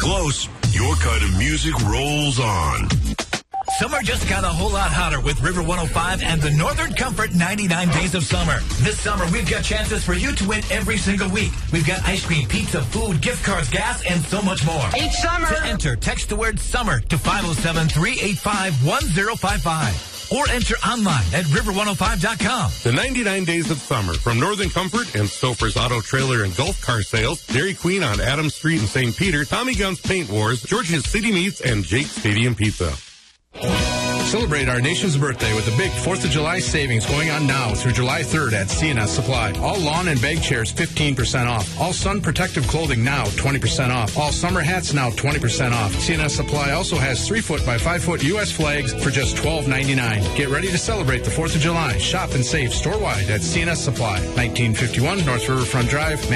close. Your kind of music rolls on. Summer just got a whole lot hotter with River 105 and the Northern Comfort 99 Days of Summer. This summer, we've got chances for you to win every single week. We've got ice cream, pizza, food, gift cards, gas, and so much more. Each summer. To enter, text the word SUMMER to 507-385-1055. Or enter online at river105.com. The 99 Days of Summer from Northern Comfort and Stouffer's Auto Trailer and Golf Car Sales, Dairy Queen on Adams Street in St. Peter, Tommy Gunn's Paint Wars, George's City Meats, and Jake's Stadium Pizza. Celebrate our nation's birthday with the big 4th of July savings going on now through July 3rd at C&S Supply. All lawn and bag chairs 15% off. All sun protective clothing now 20% off. All summer hats now 20% off. C&S Supply also has 3-foot by 5-foot U.S. flags for just $12.99. Get ready to celebrate the 4th of July. Shop and save store-wide at C&S Supply, 1951 North Riverfront Drive,